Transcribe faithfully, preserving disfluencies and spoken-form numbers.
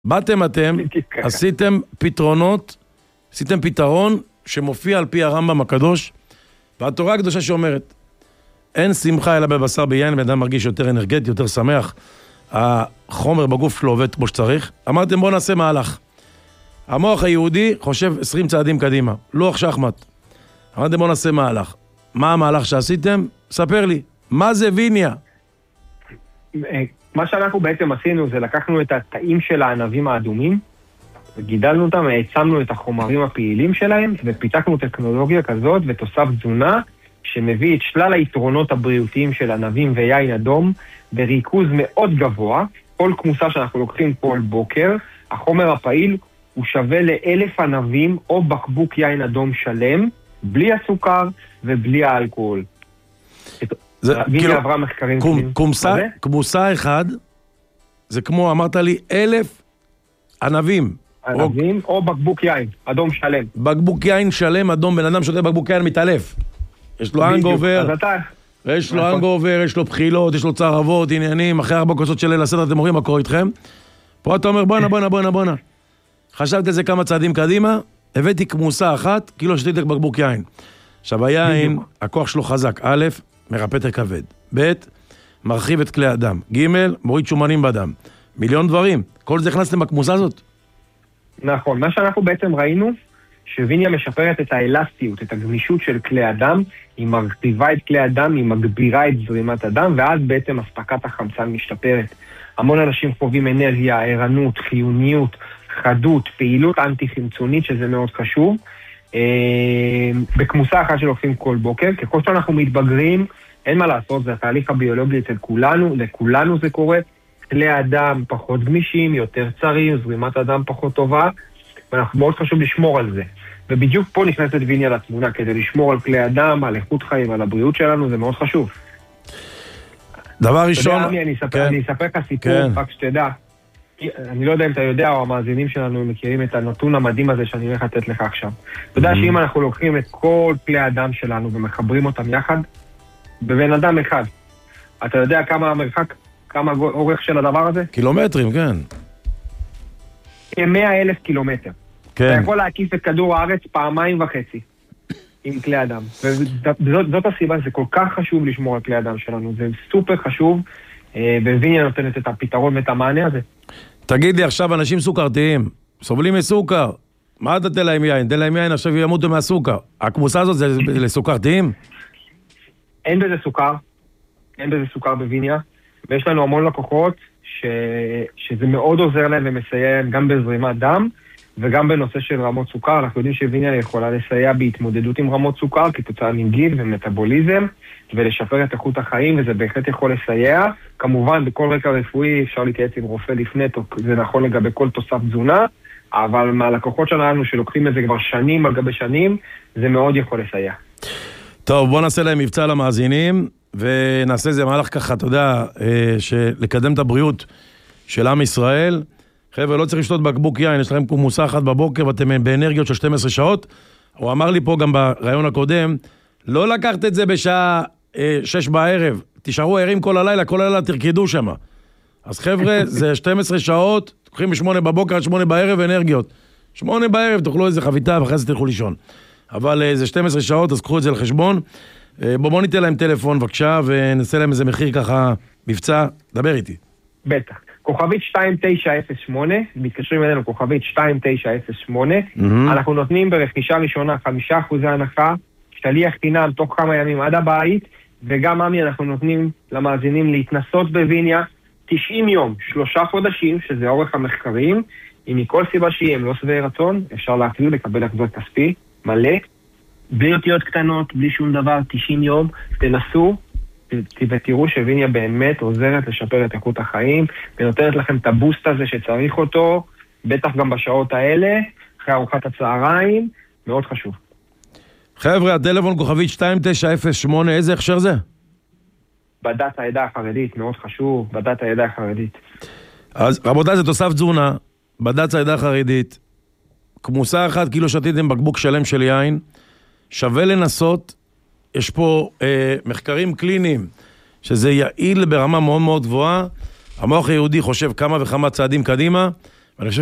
באתם אתם, עשיתם פתרונות, עשיתם פתרון שמופיע על פי הרמב"ם הקדוש, והתורה הקדושה שאומרת, אין שמחה אלא בבשר ביין, בן אדם מרגיש יותר אנרגטי, יותר שמח, החומר בגוף שלו עובד כמו שצריך. אמרתם בוא נעשה מהלך. המוח היהודי חושב עשרים צעדים קדימה, לוח שחמט. אמרתם בוא נעשה מהלך. מה המהלך שעשיתם? ספר לי, מה זה ויניה? מה שאנחנו בעצם עשינו זה לקחנו את התאים של הענבים האדומים, וגידלנו אותם, העצמנו את החומרים הפעילים שלהם, ופיתחנו טכנולוגיה כזאת ותוסף תזונה, שמביא את שלל היתרונות הבריאותיים של ענבים ויין אדום, בריכוז מאוד גבוה. כל כמוסה שאנחנו לוקחים כל בוקר, החומר הפעיל הוא שווה לאלף ענבים או בקבוק יין אדום שלם, בלי הסוכר ובלי האלכוהול. זה כאילו, עברה מחקרים כמוסה, כמוסה אחד, זה כמו, אמרת לי, אלף ענבים. ענבים או, או בקבוק יין, אדום שלם. בקבוק יין שלם, אדום, בן אדם שותה בקבוק יין מתעלף. יש לו אנגובר, יש לו אנגובר, יש לו בחילות, יש לו צערבות, עניינים, אחרי ארבע כוסות של ליל הסדר, אתם אומרים מה קורה איתכם? פה אתה אומר, בואנה, בואנה, בואנה, בואנה. חשבת את זה כמה צעדים קדימה, הבאתי כמוסה אחת, כאילו שתיתק בקבוק יין. עכשיו היין, הכוח שלו חזק, א', מרפא את הכבד, ב', מרחיב את כלי הדם, ג', מוריד שומנים בדם, מיליון דברים. כל זה הכנסתם בכמוסה הזאת? נכון, מה שאנחנו בעצם ראינו, שוויניה משפרת את האלסטיות, את הגמישות של כלי הדם, היא מרחיבה את כלי הדם, היא מגבירה את זרימת הדם, ואז בעצם הספקת החמצן משתפרת. המון אנשים חווים אנרגיה, ערנות, חיוניות, חדות, פעילות אנטי-חמצונית, שזה מאוד חשוב. בכמוסה אחת שלוקחים כל בוקר, ככל שאנחנו מתבגרים, אין מה לעשות, זה התהליך הביולוגי אצל כולנו, לכולנו זה קורה, כלי הדם פחות גמישים, יותר צרים, זרימת הדם פחות טובה, ואנחנו מאוד חשוב לשמור על זה. ובדיוק פה נכנסת ויניה לתמונה, כדי לשמור על כלי הדם, על איכות חיים, על הבריאות שלנו, זה מאוד חשוב. דבר ראשון... אני, אני, אספר, אני אספר לך סיפור, כן. רק שתדע, אני לא יודע אם אתה יודע, או המאזינים שלנו מכירים את הנתון המדהים הזה שאני הולך לתת לך עכשיו. אתה יודע שאם אנחנו לוקחים את כל כלי הדם שלנו ומחברים אותם יחד, בבן אדם אחד, אתה יודע כמה המרחק, כמה אורך של הדבר הזה? קילומטרים, כן. כ-מאה אלף קילומטר. כן. אתה יכול להקיף את כדור הארץ פעמיים וחצי עם כלי הדם. וזאת הסיבה, זה כל כך חשוב לשמור על כלי הדם שלנו. זה סופר חשוב, וויניה נותנת את הפתרון ואת המענה הזה. תגיד לי, עכשיו אנשים סוכרתיים, סובלים מסוכר. מה אתה תן להם יין? תן להם יין, עכשיו ימותו מהסוכר. הכמוסה הזאת זה לסוכרתיים? אין בזה סוכר. אין בזה סוכר בוויניה. ויש לנו המון לקוחות ש... שזה מאוד עוזר להם ומסייע גם בזרימת דם, וגם בנושא של רמות סוכר. אנחנו יודעים שוויניה יכולה לסייע בהתמודדות עם רמות סוכר, כתוצאה מגיל ומטאבוליזם, ולשפר את איכות החיים, וזה בהחלט יכול לסייע. כמובן, בכל רקע רפואי אפשר להתייעץ עם רופא לפני, זה נכון לגבי כל תוסף תזונה, אבל מהלקוחות שלנו שלוקחים את זה כבר שנים על גבי שנים, זה מאוד יכול לסייע. טוב, בוא נעשה להם מבצע למאזינים, ונעשה איזה מהלך ככה, אתה יודע, לקדם את הבריאות של עם ישראל. חבר'ה, לא צריך לשתות בקבוק יין, יש לכם כמוסה אחת בבוקר, ואתם באנרגיות של שתים עשרה שעות. הוא אמר לי פה גם ברעיון הקודם, לא לקחת את זה בשעה אה, שש בערב, תישארו ערים כל הלילה, כל הלילה תרקדו שם. אז חבר'ה, זה שתים עשרה שעות, תקחים בשמונה בבוקר עד שמונה בערב אנרגיות. שמונה בערב תאכלו איזה חביתה, ואחרי זה תלכו לישון. אבל אה, זה שתים עשרה שעות, אז קחו את זה לחשבון. אה, בוא, בוא ניתן להם טלפון בבקשה, ונעשה להם איזה מחיר ככה, מבצע, דבר איתי. בטח. כוכבית שתיים תשע אפס שמונה, מתקשרים אלינו כוכבית שתיים תשע אפס שמונה, mm-hmm. אנחנו נותנים ברכישה ראשונה חמישה אחוזי הנחה, שליח חינם תוך כמה ימים עד הבית, וגם עמי אנחנו נותנים למאזינים להתנסות בוויניה תשעים יום, שלושה חודשים, שזה אורך המחקרים, אם מכל סיבה שהיא הם לא שבעי רצון, אפשר להחזיר לקבל החזר כספי מלא, בלי אותיות קטנות, בלי שום דבר, תשעים יום, תנסו, ותראו שוויניה באמת עוזרת לשפר את איכות החיים, ונותנת לכם את הבוסט הזה שצריך אותו, בטח גם בשעות האלה, אחרי ארוחת הצהריים, מאוד חשוב. חבר'ה, הטלפון כוכבית שתיים תשע אפס שמונה, איזה הכשר זה? בדת העדה החרדית, מאוד חשוב, בדת העדה החרדית. אז רבותיי, זה תוסף תזונה, בדת העדה החרדית, כמוסה אחת קילו שתיתם בקבוק שלם של יין, שווה לנסות, יש פה אה, מחקרים קליניים, שזה יעיל ברמה מאוד מאוד גבוהה, המוח היהודי חושב כמה וכמה צעדים קדימה,